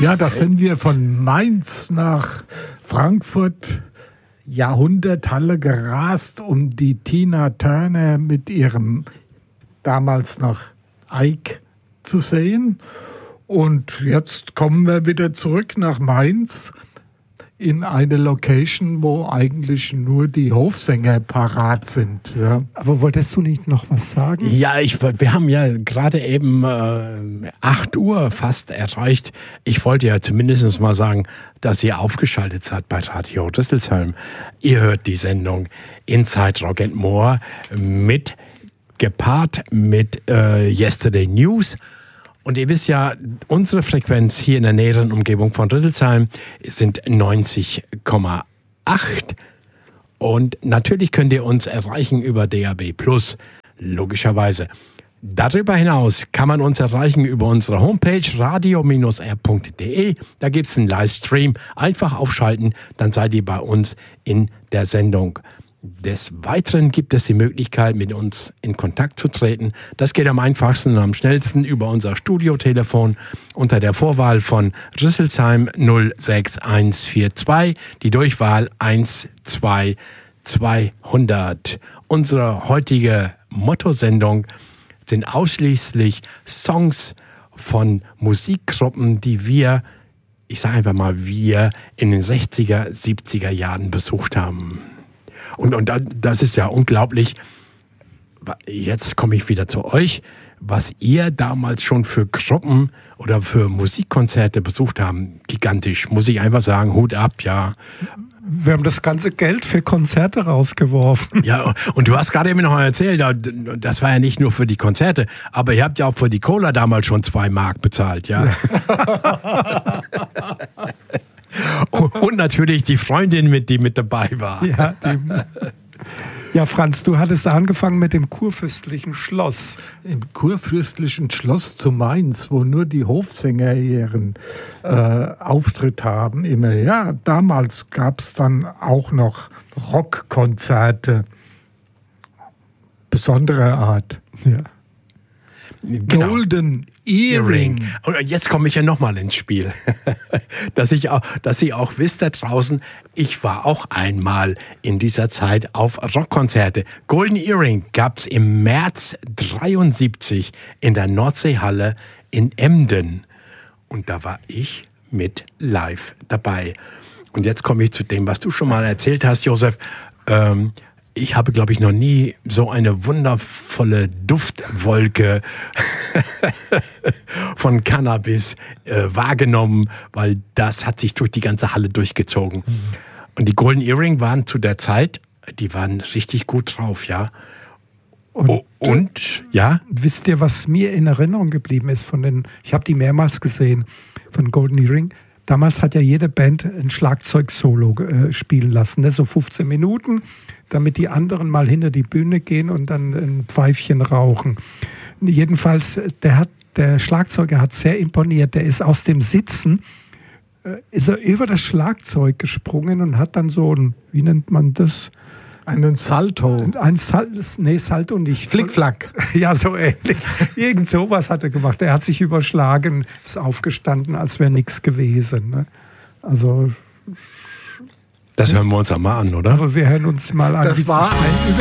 Ja, da sind wir von Mainz nach Frankfurt Jahrhunderthalle gerast, um die Tina Turner mit ihrem damals noch Ike zu sehen. Und jetzt kommen wir wieder zurück nach Mainz in eine Location, wo eigentlich nur die Hofsänger parat sind. Ja. Aber wolltest du nicht noch was sagen? Ja, wir haben ja gerade eben 8 Uhr fast erreicht. Ich wollte ja zumindest mal sagen, dass ihr aufgeschaltet seid bei Radio Rüsselsheim. Ihr hört die Sendung Inside Rock and More gepaart mit Yesterday News. Und ihr wisst ja, unsere Frequenz hier in der näheren Umgebung von Rüsselsheim sind 90,8. Und natürlich könnt ihr uns erreichen über DAB+, logischerweise. Darüber hinaus kann man uns erreichen über unsere Homepage radio-r.de. Da gibt es einen Livestream. Einfach aufschalten, dann seid ihr bei uns in der Sendung. Des Weiteren gibt es die Möglichkeit, mit uns in Kontakt zu treten. Das geht am einfachsten und am schnellsten über unser Studiotelefon unter der Vorwahl von Rüsselsheim 06142, die Durchwahl 12200. Unsere heutige Mottosendung sind ausschließlich Songs von Musikgruppen, die wir in den 60er, 70er Jahren besucht haben. Und das ist ja unglaublich. Jetzt komme ich wieder zu euch, was ihr damals schon für Gruppen oder für Musikkonzerte besucht haben. Gigantisch, muss ich einfach sagen, Hut ab, ja. Wir haben das ganze Geld für Konzerte rausgeworfen. Ja, und du hast gerade eben noch erzählt, das war ja nicht nur für die Konzerte, aber ihr habt ja auch für die Cola damals schon 2 Mark bezahlt, ja. Und natürlich die Freundin, die mit dabei war. Ja, Franz, du hattest angefangen mit dem kurfürstlichen Schloss. Im kurfürstlichen Schloss zu Mainz, wo nur die Hofsänger ihren Auftritt haben immer. Ja, damals gab es dann auch noch Rockkonzerte besonderer Art. Ja. Genau. Golden Earring. Und jetzt komme ich ja nochmal ins Spiel. dass ihr auch wisst da draußen, ich war auch einmal in dieser Zeit auf Rockkonzerte. Golden Earring gab es im März 73 in der Nordseehalle in Emden. Und da war ich mit live dabei. Und jetzt komme ich zu dem, was du schon mal erzählt hast, Josef. Ich habe, glaube ich, noch nie so eine wundervolle Duftwolke von Cannabis wahrgenommen, weil das hat sich durch die ganze Halle durchgezogen. Mhm. Und die Golden Earring waren zu der Zeit, die waren richtig gut drauf, ja. Und ja? Wisst ihr, was mir in Erinnerung geblieben ist ich habe die mehrmals gesehen, von Golden Earring. Damals hat ja jede Band ein Schlagzeug-Solo spielen lassen, ne? So 15 Minuten, damit die anderen mal hinter die Bühne gehen und dann ein Pfeifchen rauchen. Jedenfalls, der Schlagzeuger hat sehr imponiert. Der ist aus dem Sitzen, ist er über das Schlagzeug gesprungen und hat dann so ein, wie nennt man das? Einen Salto. Salto nicht. Flickflack. Ja, so ähnlich. Irgend sowas hat er gemacht. Er hat sich überschlagen, ist aufgestanden, als wäre nichts gewesen. Ne? Also. Das hören wir uns auch mal an, oder? Aber wir hören uns mal an. Das war ein